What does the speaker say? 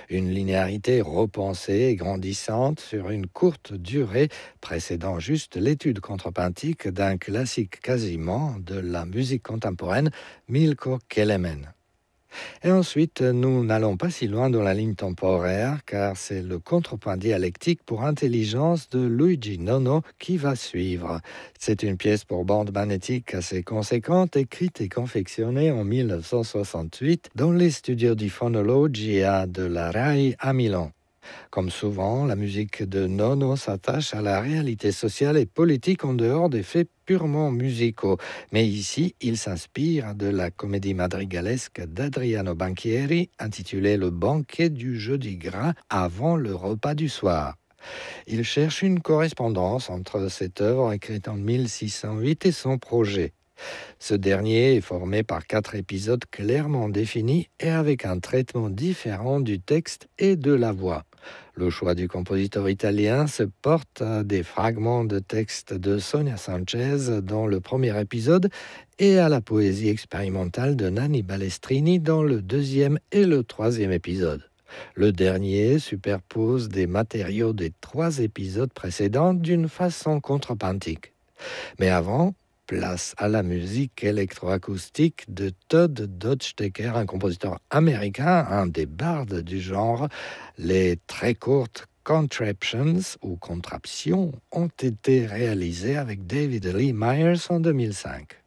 une linéarité repensée et grandissante sur une courte durée, précédant juste l'étude contrepuntique d'un classique quasiment de la musique contemporaine, Milko Kelemen. Et ensuite, nous n'allons pas si loin dans la ligne temporaire, car c'est le contrepoint dialectique pour intelligence de Luigi Nono qui va suivre. C'est une pièce pour bande magnétique assez conséquente, écrite et confectionnée en 1968 dans les studios di Fonologia de la RAI à Milan. Comme souvent, la musique de Nono s'attache à la réalité sociale et politique en dehors des faits purement musicaux. Mais ici, il s'inspire de la comédie madrigalesque d'Adriano Banchieri intitulée Le banquet du jeudi gras avant le repas du soir. Il cherche une correspondance entre cette œuvre écrite en 1608 et son projet. Ce dernier est formé par 4 épisodes clairement définis et avec un traitement différent du texte et de la voix. Le choix du compositeur italien se porte à des fragments de texte de Sonia Sanchez dans le premier épisode et à la poésie expérimentale de Nanni Balestrini dans le deuxième et le troisième épisode. Le dernier superpose des matériaux des 3 épisodes précédents d'une façon contrepuntique. Mais avant, place à la musique électroacoustique de Todd Dodge-Decker, un compositeur américain, un des bardes du genre. Les très courtes Contraptions ou Contraptions ont été réalisées avec David Lee Myers en 2005.